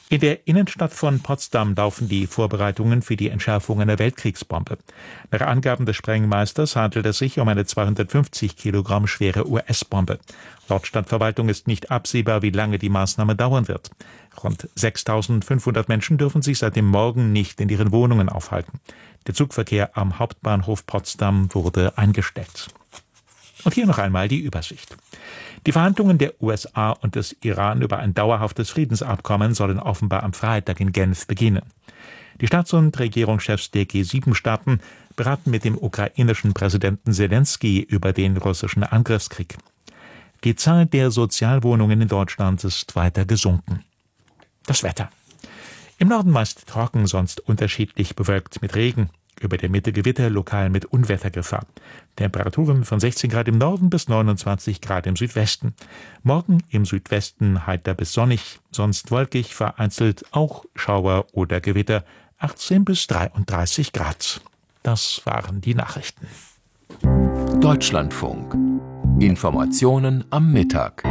In der Innenstadt von Potsdam laufen die Vorbereitungen für die Entschärfung einer Weltkriegsbombe. Nach Angaben des Sprengmeisters handelt es sich um eine 250 Kilogramm schwere US-Bombe. Laut Stadtverwaltung ist nicht absehbar, wie lange die Maßnahme dauern wird. Rund 6.500 Menschen dürfen sich seit dem Morgen nicht in ihren Wohnungen aufhalten. Der Zugverkehr am Hauptbahnhof Potsdam wurde eingestellt. Und hier noch einmal die Übersicht. Die Verhandlungen der USA und des Iran über ein dauerhaftes Friedensabkommen sollen offenbar am Freitag in Genf beginnen. Die Staats- und Regierungschefs der G7-Staaten beraten mit dem ukrainischen Präsidenten Selenskyj über den russischen Angriffskrieg. Die Zahl der Sozialwohnungen in Deutschland ist weiter gesunken. Das Wetter. Im Norden meist trocken, sonst unterschiedlich bewölkt mit Regen. Über der Mitte Gewitter, lokal mit Unwettergefahr. Temperaturen von 16 Grad im Norden bis 29 Grad im Südwesten. Morgen im Südwesten heiter bis sonnig, sonst wolkig, vereinzelt auch Schauer oder Gewitter, 18 bis 33 Grad. Das waren die Nachrichten. Deutschlandfunk. Informationen am Mittag.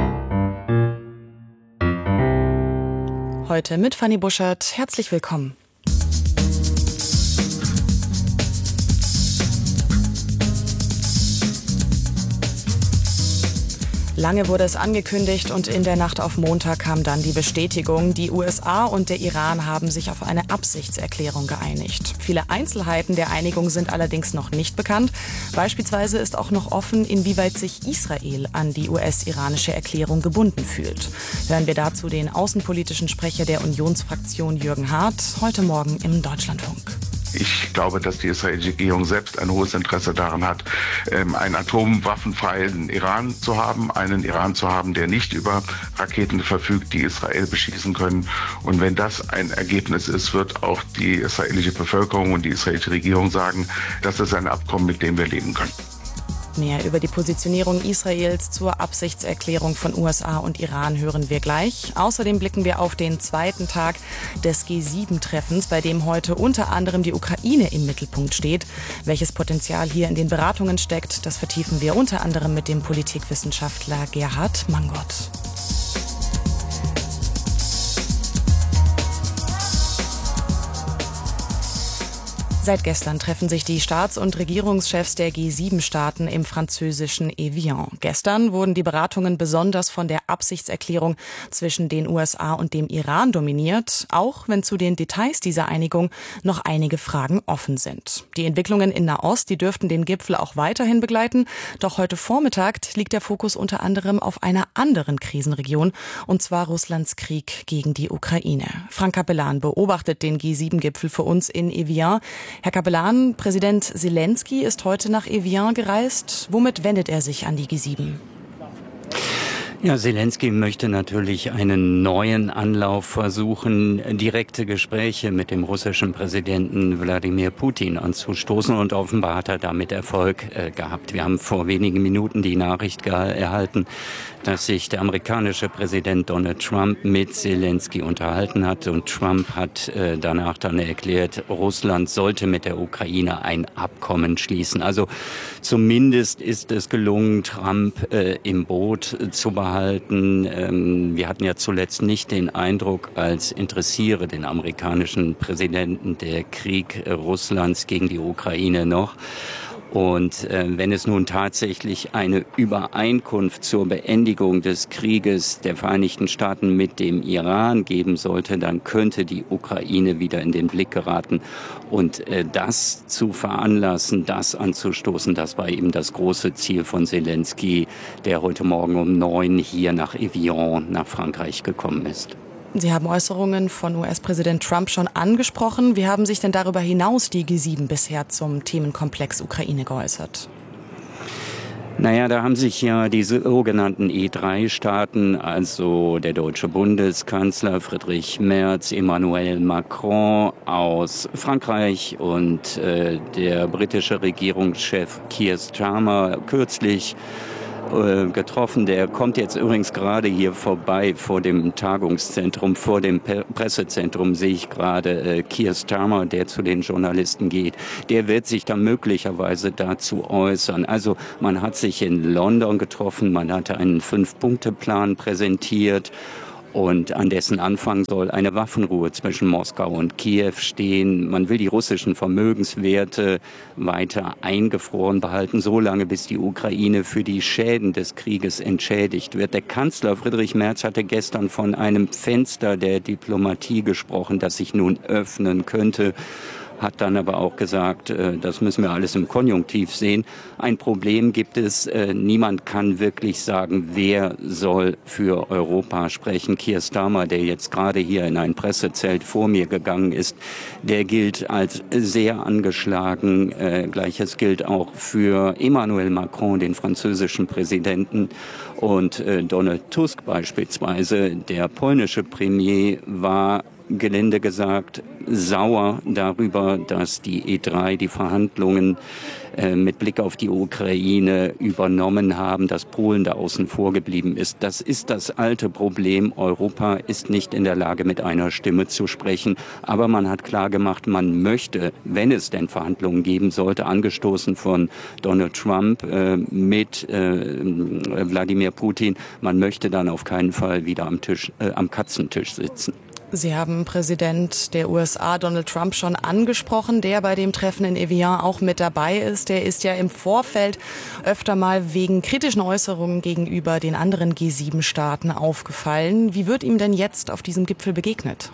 Heute mit Fanny Buschert. Herzlich willkommen. Lange wurde es angekündigt und in der Nacht auf Montag kam dann die Bestätigung. Die USA und der Iran haben sich auf eine Absichtserklärung geeinigt. Viele Einzelheiten der Einigung sind allerdings noch nicht bekannt. Beispielsweise ist auch noch offen, inwieweit sich Israel an die US-iranische Erklärung gebunden fühlt. Hören wir dazu den außenpolitischen Sprecher der Unionsfraktion Jürgen Hart heute Morgen im Deutschlandfunk. Ich glaube, dass die israelische Regierung selbst ein hohes Interesse daran hat, einen atomwaffenfreien Iran zu haben, einen Iran zu haben, der nicht über Raketen verfügt, die Israel beschießen können. Und wenn das ein Ergebnis ist, wird auch die israelische Bevölkerung und die israelische Regierung sagen, das ist ein Abkommen, mit dem wir leben können. Mehr über die Positionierung Israels zur Absichtserklärung von USA und Iran hören wir gleich. Außerdem blicken wir auf den zweiten Tag des G7-Treffens, bei dem heute unter anderem die Ukraine im Mittelpunkt steht. Welches Potenzial hier in den Beratungen steckt, das vertiefen wir unter anderem mit dem Politikwissenschaftler Gerhard Mangott. Seit gestern treffen sich die Staats- und Regierungschefs der G7-Staaten im französischen Evian. Gestern wurden die Beratungen besonders von der Absichtserklärung zwischen den USA und dem Iran dominiert, auch wenn zu den Details dieser Einigung noch einige Fragen offen sind. Die Entwicklungen in Nahost, die dürften den Gipfel auch weiterhin begleiten, doch heute Vormittag liegt der Fokus unter anderem auf einer anderen Krisenregion, und zwar Russlands Krieg gegen die Ukraine. Frank Capellan beobachtet den G7-Gipfel für uns in Evian. Herr Capellan, Präsident Selenskyj ist heute nach Evian gereist. Womit wendet er sich an die G7? Ja, Selenskyj möchte natürlich einen neuen Anlauf versuchen, direkte Gespräche mit dem russischen Präsidenten Wladimir Putin anzustoßen, und offenbar hat er damit Erfolg gehabt. Wir haben vor wenigen Minuten die Nachricht erhalten, dass sich der amerikanische Präsident Donald Trump mit Selenskyj unterhalten hat, und Trump hat danach dann erklärt, Russland sollte mit der Ukraine ein Abkommen schließen. Also zumindest ist es gelungen, Trump im Boot zu behalten. Wir hatten ja zuletzt nicht den Eindruck, als interessiere den amerikanischen Präsidenten der Krieg Russlands gegen die Ukraine noch. Und wenn es nun tatsächlich eine Übereinkunft zur Beendigung des Krieges der Vereinigten Staaten mit dem Iran geben sollte, dann könnte die Ukraine wieder in den Blick geraten. Und das zu veranlassen, das anzustoßen, das war eben das große Ziel von Selenskyj, der heute Morgen um 9 hier nach Evian, nach Frankreich gekommen ist. Sie haben Äußerungen von US-Präsident Trump schon angesprochen. Wie haben sich denn darüber hinaus die G7 bisher zum Themenkomplex Ukraine geäußert? Naja, da haben sich ja die sogenannten E3-Staaten, also der deutsche Bundeskanzler Friedrich Merz, Emmanuel Macron aus Frankreich und der britische Regierungschef Keir Starmer kürzlich getroffen. Der kommt jetzt übrigens gerade hier vorbei vor dem Tagungszentrum, vor dem Pressezentrum sehe ich gerade Keir Starmer, der zu den Journalisten geht. Der wird sich dann möglicherweise dazu äußern. Also man hat sich in London getroffen, man hatte einen 5-Punkte-Plan präsentiert. Und an dessen Anfang soll eine Waffenruhe zwischen Moskau und Kiew stehen. Man will die russischen Vermögenswerte weiter eingefroren behalten, solange bis die Ukraine für die Schäden des Krieges entschädigt wird. Der Kanzler Friedrich Merz hatte gestern von einem Fenster der Diplomatie gesprochen, das sich nun öffnen könnte. Hat dann aber auch gesagt, das müssen wir alles im Konjunktiv sehen. Ein Problem gibt es. Niemand kann wirklich sagen, wer soll für Europa sprechen. Keir Starmer, der jetzt gerade hier in ein Pressezelt vor mir gegangen ist, der gilt als sehr angeschlagen. Gleiches gilt auch für Emmanuel Macron, den französischen Präsidenten. Und Donald Tusk beispielsweise, der polnische Premier, war gelinde gesagt sauer darüber, dass die E3 die Verhandlungen mit Blick auf die Ukraine übernommen haben, dass Polen da außen vor geblieben ist. Das ist das alte Problem. Europa ist nicht in der Lage, mit einer Stimme zu sprechen. Aber man hat klargemacht, man möchte, wenn es denn Verhandlungen geben sollte, angestoßen von Donald Trump mit Wladimir Putin, man möchte dann auf keinen Fall wieder am Katzentisch sitzen. Sie haben Präsident der USA Donald Trump schon angesprochen, der bei dem Treffen in Evian auch mit dabei ist. Der ist ja im Vorfeld öfter mal wegen kritischen Äußerungen gegenüber den anderen G7-Staaten aufgefallen. Wie wird ihm denn jetzt auf diesem Gipfel begegnet?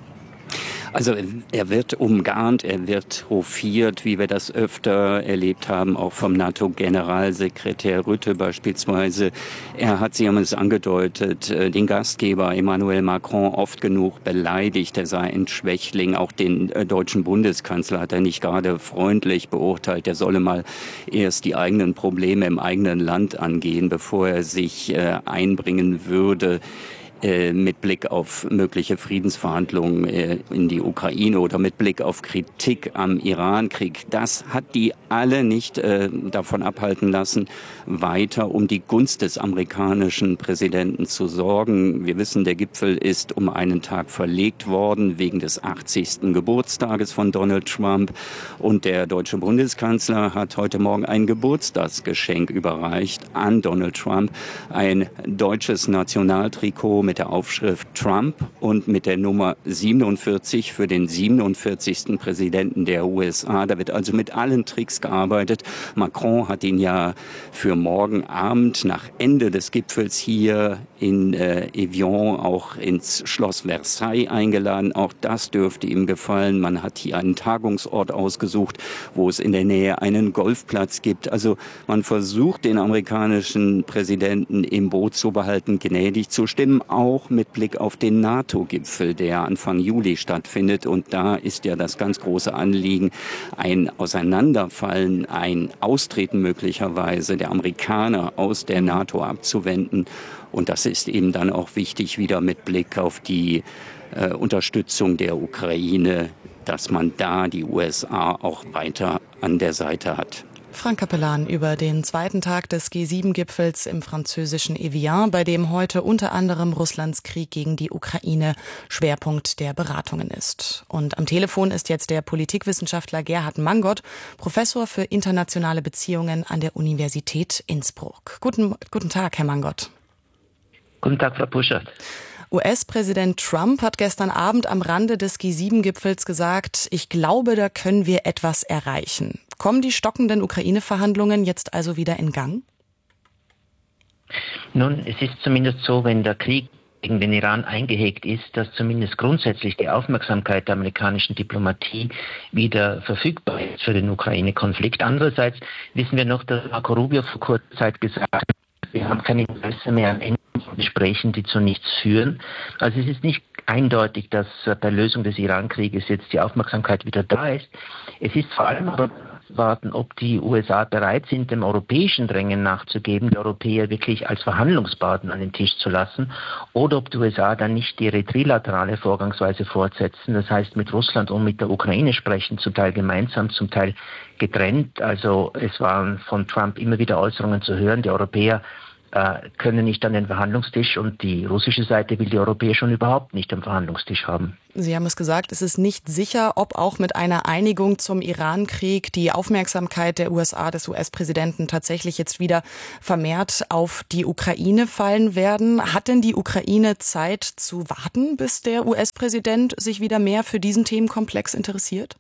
Also er wird umgarnt, er wird hofiert, wie wir das öfter erlebt haben, auch vom NATO-Generalsekretär Rutte beispielsweise. Sie haben es angedeutet, den Gastgeber Emmanuel Macron oft genug beleidigt. Er sei ein Schwächling. Auch den deutschen Bundeskanzler hat er nicht gerade freundlich beurteilt. Er solle mal erst die eigenen Probleme im eigenen Land angehen, bevor er sich einbringen würde mit Blick auf mögliche Friedensverhandlungen in die Ukraine oder mit Blick auf Kritik am Iran-Krieg. Das hat die alle nicht davon abhalten lassen, weiter um die Gunst des amerikanischen Präsidenten zu sorgen. Wir wissen, der Gipfel ist um einen Tag verlegt worden wegen des 80. Geburtstages von Donald Trump. Und der deutsche Bundeskanzler hat heute Morgen ein Geburtstagsgeschenk überreicht an Donald Trump. Ein deutsches Nationaltrikot mit der Aufschrift Trump und mit der Nummer 47 für den 47. Präsidenten der USA. Da wird also mit allen Tricks gearbeitet. Macron hat ihn ja für morgen Abend nach Ende des Gipfels hier in Evian auch ins Schloss Versailles eingeladen. Auch das dürfte ihm gefallen. Man hat hier einen Tagungsort ausgesucht, wo es in der Nähe einen Golfplatz gibt. Also man versucht, den amerikanischen Präsidenten im Boot zu behalten, gnädig zu stimmen, auch mit Blick auf den NATO-Gipfel, der Anfang Juli stattfindet. Und da ist ja das ganz große Anliegen, ein Auseinanderfallen, ein Austreten möglicherweise der Amerikaner aus der NATO abzuwenden. Und das ist eben dann auch wichtig, wieder mit Blick auf die Unterstützung der Ukraine, dass man da die USA auch weiter an der Seite hat. Frank Capellan über den zweiten Tag des G7-Gipfels im französischen Evian, bei dem heute unter anderem Russlands Krieg gegen die Ukraine Schwerpunkt der Beratungen ist. Und am Telefon ist jetzt der Politikwissenschaftler Gerhard Mangot, Professor für internationale Beziehungen an der Universität Innsbruck. Guten Tag, Herr Mangot. Guten Tag, Frau Puschert. US-Präsident Trump hat gestern Abend am Rande des G7-Gipfels gesagt, ich glaube, da können wir etwas erreichen. Kommen die stockenden Ukraine-Verhandlungen jetzt also wieder in Gang? Nun, es ist zumindest so, wenn der Krieg gegen den Iran eingehegt ist, dass zumindest grundsätzlich die Aufmerksamkeit der amerikanischen Diplomatie wieder verfügbar ist für den Ukraine-Konflikt. Andererseits wissen wir noch, dass Marco Rubio vor kurzer Zeit gesagt hat, wir haben kein Interesse mehr an endlichen Gesprächen, die zu nichts führen. Also es ist nicht eindeutig, dass bei Lösung des Iran-Krieges jetzt die Aufmerksamkeit wieder da ist. Es ist vor allem aber warten, ob die USA bereit sind, dem europäischen Drängen nachzugeben, die Europäer wirklich als Verhandlungspartner an den Tisch zu lassen, oder ob die USA dann nicht ihre trilaterale Vorgangsweise fortsetzen, das heißt mit Russland und mit der Ukraine sprechen, zum Teil gemeinsam, zum Teil getrennt. Also es waren von Trump immer wieder Äußerungen zu hören, die Europäer können nicht an den Verhandlungstisch und die russische Seite will die Europäer schon überhaupt nicht am Verhandlungstisch haben. Sie haben es gesagt, es ist nicht sicher, ob auch mit einer Einigung zum Irankrieg die Aufmerksamkeit der USA, des US-Präsidenten, tatsächlich jetzt wieder vermehrt auf die Ukraine fallen werden. Hat denn die Ukraine Zeit zu warten, bis der US-Präsident sich wieder mehr für diesen Themenkomplex interessiert?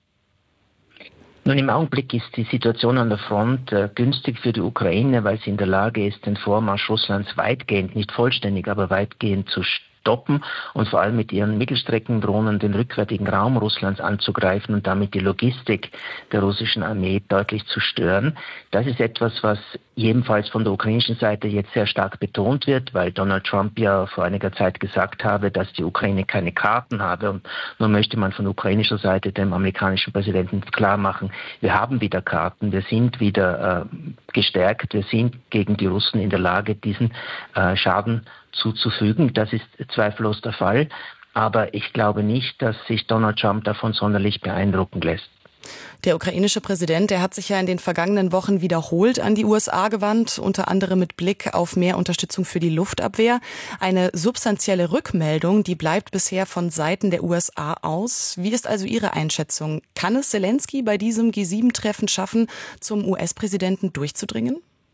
Nun, im Augenblick ist die Situation an der Front günstig für die Ukraine, weil sie in der Lage ist, den Vormarsch Russlands weitgehend, nicht vollständig, aber weitgehend zu stoppen und vor allem mit ihren Mittelstreckendrohnen den rückwärtigen Raum Russlands anzugreifen und damit die Logistik der russischen Armee deutlich zu stören. Das ist etwas, was jedenfalls von der ukrainischen Seite jetzt sehr stark betont wird, weil Donald Trump ja vor einiger Zeit gesagt habe, dass die Ukraine keine Karten habe. Und nun möchte man von ukrainischer Seite dem amerikanischen Präsidenten klar machen, wir haben wieder Karten, wir sind wieder gestärkt, wir sind gegen die Russen in der Lage, diesen Schaden zuzufügen. Das ist zweifellos der Fall. Aber ich glaube nicht, dass sich Donald Trump davon sonderlich beeindrucken lässt. Der ukrainische Präsident, der hat sich ja in den vergangenen Wochen wiederholt an die USA gewandt, unter anderem mit Blick auf mehr Unterstützung für die Luftabwehr. Eine substanzielle Rückmeldung, die bleibt bisher von Seiten der USA aus. Wie ist also Ihre Einschätzung? Kann es Zelensky bei diesem G7-Treffen schaffen, zum US-Präsidenten durchzudringen?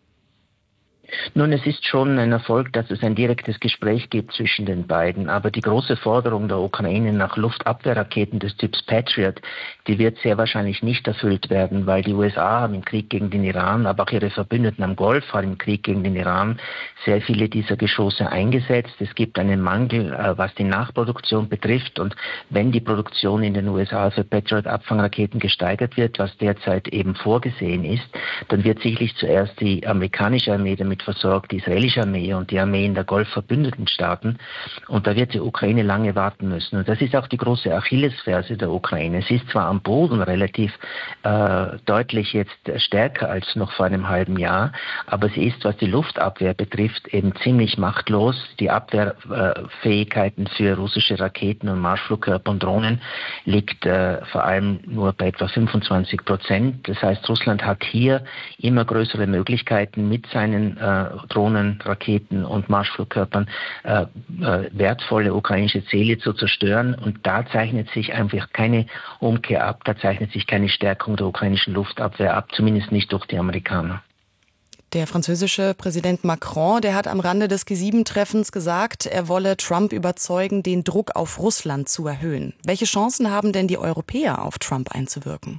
Nun, es ist schon ein Erfolg, dass es ein direktes Gespräch gibt zwischen den beiden. Aber die große Forderung der Ukraine nach Luftabwehrraketen des Typs Patriot, die wird sehr wahrscheinlich nicht erfüllt werden, weil die USA haben im Krieg gegen den Iran, aber auch ihre Verbündeten am Golf haben im Krieg gegen den Iran sehr viele dieser Geschosse eingesetzt. Es gibt einen Mangel, was die Nachproduktion betrifft. Und wenn die Produktion in den USA für Patriot-Abfangraketen gesteigert wird, was derzeit eben vorgesehen ist, dann wird sicherlich zuerst die amerikanische Armee damit versorgt, die israelische Armee und die Armeen der Golf-verbündeten Staaten. Und da wird die Ukraine lange warten müssen. Und das ist auch die große Achillesferse der Ukraine. Es ist zwar am Boden relativ deutlich jetzt stärker als noch vor einem halben Jahr, aber sie ist, was die Luftabwehr betrifft, eben ziemlich machtlos. Die Abwehrfähigkeiten für russische Raketen und Marschflugkörper und Drohnen liegt vor allem nur bei etwa 25%. Das heißt, Russland hat hier immer größere Möglichkeiten, mit seinen Drohnen, Raketen und Marschflugkörpern wertvolle ukrainische Ziele zu zerstören. Und da zeichnet sich einfach keine Umkehr ab, da zeichnet sich keine Stärkung der ukrainischen Luftabwehr ab, zumindest nicht durch die Amerikaner. Der französische Präsident Macron, der hat am Rande des G7-Treffens gesagt, er wolle Trump überzeugen, den Druck auf Russland zu erhöhen. Welche Chancen haben denn die Europäer, auf Trump einzuwirken?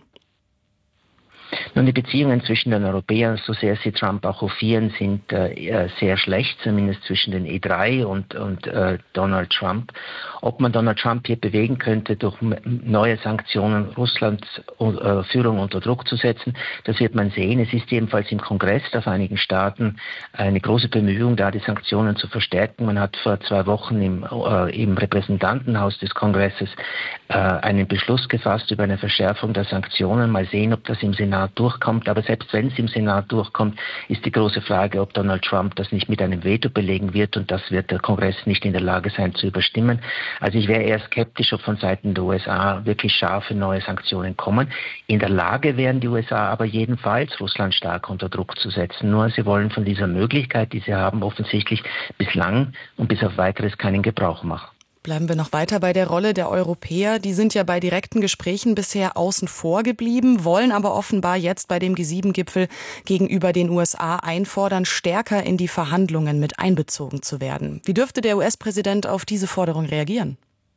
Nun, die Beziehungen zwischen den Europäern, so sehr sie Trump auch hofieren, sind sehr schlecht, zumindest zwischen den E3 und Donald Trump. Ob man Donald Trump hier bewegen könnte, durch neue Sanktionen Russlands Führung unter Druck zu setzen, das wird man sehen. Es ist jedenfalls im Kongress der Vereinigten Staaten eine große Bemühung, da die Sanktionen zu verstärken. Man hat vor 2 Wochen im Repräsentantenhaus des Kongresses einen Beschluss gefasst über eine Verschärfung der Sanktionen. Mal sehen, ob das im Senat durchkommt. Aber selbst wenn es im Senat durchkommt, ist die große Frage, ob Donald Trump das nicht mit einem Veto belegen wird. Und das wird der Kongress nicht in der Lage sein zu überstimmen. Also ich wäre eher skeptisch, ob von Seiten der USA wirklich scharfe neue Sanktionen kommen. In der Lage wären die USA aber jedenfalls, Russland stark unter Druck zu setzen. Nur sie wollen von dieser Möglichkeit, die sie haben, offensichtlich bislang und bis auf Weiteres keinen Gebrauch machen. Bleiben wir noch weiter bei der Rolle der Europäer. Die sind ja bei direkten Gesprächen bisher außen vor geblieben, wollen aber offenbar jetzt bei dem G7-Gipfel gegenüber den USA einfordern, stärker in die Verhandlungen mit einbezogen zu werden. Wie dürfte der US-Präsident auf diese Forderung reagieren?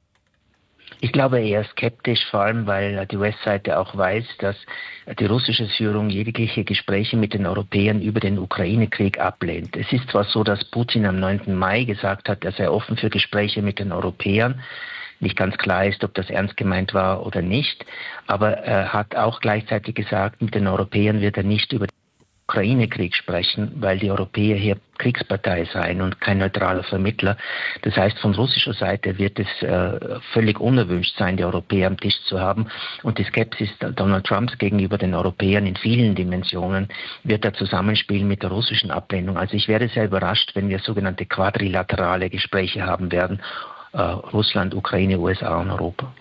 Ich glaube eher skeptisch, vor allem weil die US-Seite auch weiß, dass die russische Führung jegliche Gespräche mit den Europäern über den Ukraine-Krieg ablehnt. Es ist zwar so, dass Putin am 9. Mai gesagt hat, er sei offen für Gespräche mit den Europäern. Nicht ganz klar ist, ob das ernst gemeint war oder nicht. Aber er hat auch gleichzeitig gesagt, mit den Europäern wird er nicht über den Ukraine-Krieg sprechen, weil die Europäer hier Kriegspartei seien und kein neutraler Vermittler. Das heißt, von russischer Seite wird es völlig unerwünscht sein, die Europäer am Tisch zu haben. Und die Skepsis Donald Trumps gegenüber den Europäern in vielen Dimensionen wird da zusammenspielen mit der russischen Ablehnung. Also ich wäre sehr überrascht, wenn wir sogenannte quadrilaterale Gespräche haben werden. Russland, Ukraine, USA und Europa.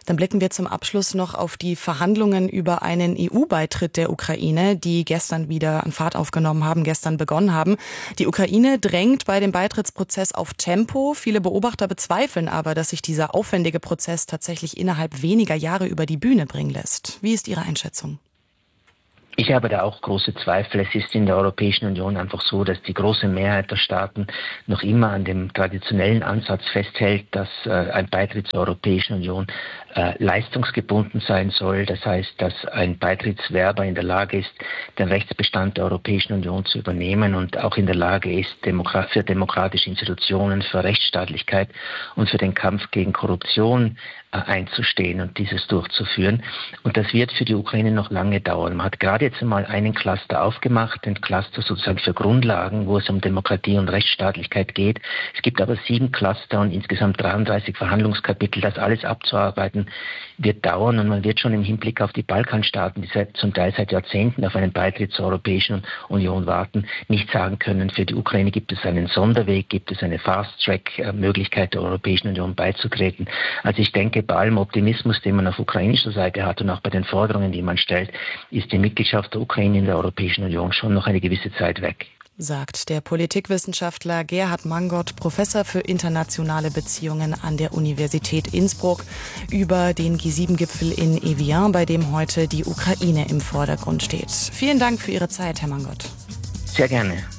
Dann blicken wir zum Abschluss noch auf die Verhandlungen über einen EU-Beitritt der Ukraine, die gestern wieder an Fahrt aufgenommen haben, gestern begonnen haben. Die Ukraine drängt bei dem Beitrittsprozess auf Tempo. Viele Beobachter bezweifeln aber, dass sich dieser aufwendige Prozess tatsächlich innerhalb weniger Jahre über die Bühne bringen lässt. Wie ist Ihre Einschätzung? Ich habe da auch große Zweifel. Es ist in der Europäischen Union einfach so, dass die große Mehrheit der Staaten noch immer an dem traditionellen Ansatz festhält, dass ein Beitritt zur Europäischen Union leistungsgebunden sein soll. Das heißt, dass ein Beitrittswerber in der Lage ist, den Rechtsbestand der Europäischen Union zu übernehmen und auch in der Lage ist, für demokratische Institutionen, für Rechtsstaatlichkeit und für den Kampf gegen Korruption einzustehen und dieses durchzuführen. Und das wird für die Ukraine noch lange dauern. Man hat gerade jetzt einmal einen Cluster aufgemacht, den Cluster sozusagen für Grundlagen, wo es um Demokratie und Rechtsstaatlichkeit geht. Es gibt aber 7 Cluster und insgesamt 33 Verhandlungskapitel. Das alles abzuarbeiten wird dauern und man wird schon im Hinblick auf die Balkanstaaten, die zum Teil seit Jahrzehnten auf einen Beitritt zur Europäischen Union warten, nicht sagen können, für die Ukraine gibt es einen Sonderweg, gibt es eine Fast-Track-Möglichkeit der Europäischen Union beizutreten. Also ich denke, bei allem Optimismus, den man auf ukrainischer Seite hat und auch bei den Forderungen, die man stellt, ist die Mitgliedschaft der Ukraine in der Europäischen Union schon noch eine gewisse Zeit weg. Sagt der Politikwissenschaftler Gerhard Mangot, Professor für internationale Beziehungen an der Universität Innsbruck, über den G7-Gipfel in Evian, bei dem heute die Ukraine im Vordergrund steht. Vielen Dank für Ihre Zeit, Herr Mangot. Sehr gerne.